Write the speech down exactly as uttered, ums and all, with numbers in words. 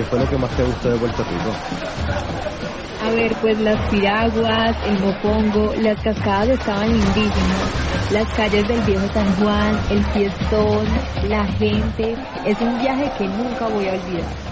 ¿qué fue lo que más te gustó de Puerto Rico? A ver, pues las piraguas, el mopongo, las cascadas estaban lindísimas, las calles del viejo San Juan, el fiestón, la gente, es un viaje que nunca voy a olvidar.